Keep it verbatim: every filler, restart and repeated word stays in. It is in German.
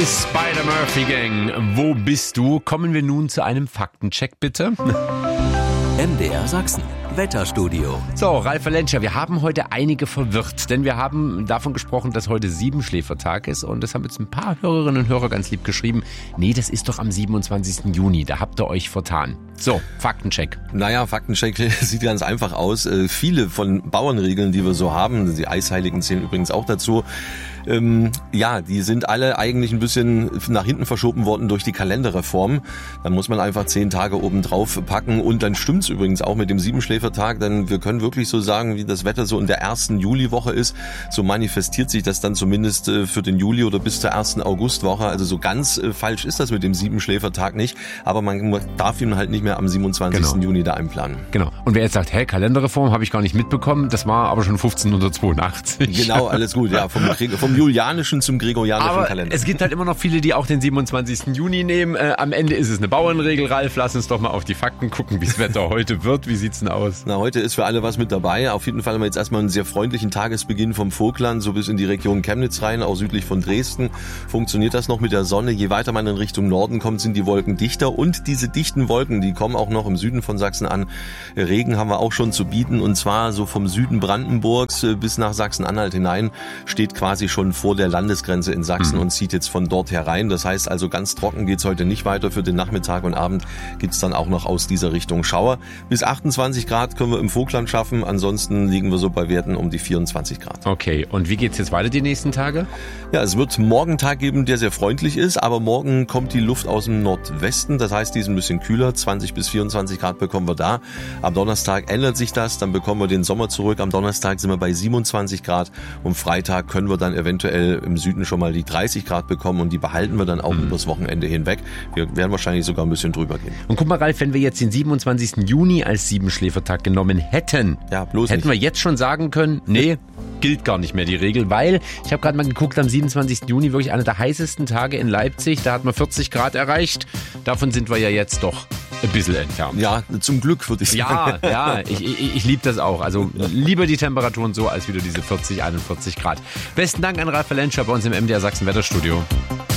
Die Spider-Murphy-Gang. Wo bist du? Kommen wir nun zu einem Faktencheck, bitte. M D R Sachsen. Wetterstudio. So, Ralf Lenscher, wir haben heute einige verwirrt, denn wir haben davon gesprochen, dass heute Siebenschläfertag ist und das haben jetzt ein paar Hörerinnen und Hörer ganz lieb geschrieben. Nee, das ist doch am siebenundzwanzigsten Juni, da habt ihr euch vertan. So, Faktencheck. Naja, Faktencheck sieht ganz einfach aus. Äh, viele von Bauernregeln, die wir so haben, die Eisheiligen zählen übrigens auch dazu, ähm, ja, die sind alle eigentlich ein bisschen nach hinten verschoben worden durch die Kalenderreform. Dann muss man einfach zehn Tage oben drauf packen und dann stimmt's übrigens auch mit dem Siebenschläfertag, denn wir können wirklich so sagen, wie das Wetter so in der ersten Juliwoche ist, so manifestiert sich das dann zumindest äh, für den Juli oder bis zur ersten Augustwoche. Also so ganz äh, falsch ist das mit dem Siebenschläfertag nicht, aber man darf ihn halt nicht mehr am siebenundzwanzigsten Genau. Juni da einplanen. Genau. Und wer jetzt sagt, hä, Kalenderreform habe ich gar nicht mitbekommen, das war aber schon fünfzehnhundertzweiundachtzig. Genau, alles gut, ja, vom, vom julianischen zum gregorianischen Aber Kalender. es gibt halt immer noch viele, die auch den siebenundzwanzigsten Juni nehmen. Äh, am Ende ist es eine Bauernregel, Ralf. Lass uns doch mal auf die Fakten gucken, wie das Wetter heute wird. Wie sieht's denn aus? Na, heute ist für alle was mit dabei. Auf jeden Fall haben wir jetzt erstmal einen sehr freundlichen Tagesbeginn vom Vogtland, so bis in die Region Chemnitz rein, auch südlich von Dresden. Funktioniert das noch mit der Sonne? Je weiter man in Richtung Norden kommt, sind die Wolken dichter. Und diese dichten Wolken, die kommen auch noch im Süden von Sachsen an. Regen haben wir auch schon zu bieten. Und zwar so vom Süden Brandenburgs bis nach Sachsen-Anhalt hinein steht quasi schon vor der Landesgrenze in Sachsen mhm. und zieht jetzt von dort herein. Das heißt also, ganz trocken geht's heute nicht weiter. Für den Nachmittag und Abend gibt's dann auch noch aus dieser Richtung Schauer. Bis achtundzwanzig Grad können wir im Vogtland schaffen. Ansonsten liegen wir so bei Werten um die vierundzwanzig Grad. Okay, und wie geht's jetzt weiter die nächsten Tage? Ja, es wird morgen einen Tag geben, der sehr freundlich ist, aber morgen kommt die Luft aus dem Nordwesten. Das heißt, die ist ein bisschen kühler. zwanzig bis vierundzwanzig Grad bekommen wir da. Am Donnerstag ändert sich das. Dann bekommen wir den Sommer zurück. Am Donnerstag sind wir bei siebenundzwanzig Grad. Und Freitag können wir dann eventuell im Süden schon mal die dreißig Grad bekommen und die behalten wir dann auch mhm. übers Wochenende hinweg. Wir werden wahrscheinlich sogar ein bisschen drüber gehen. Und guck mal, Ralf, wenn wir jetzt den siebenundzwanzigsten Juni als Siebenschläfertag genommen hätten, ja, bloß hätten nicht. wir jetzt schon sagen können, nee, gilt gar nicht mehr die Regel, weil ich habe gerade mal geguckt, am siebenundzwanzigsten Juni wirklich einer der heißesten Tage in Leipzig, da hat man vierzig Grad erreicht. Davon sind wir ja jetzt doch ein bisschen entfernt. Ja, zum Glück würde ich sagen. Ja, ja, ich, ich, ich liebe das auch. Also lieber die Temperaturen so als wieder diese vierzig, einundvierzig Grad. Besten Dank an Ralf Lenscher bei uns im M D R Sachsen Wetterstudio.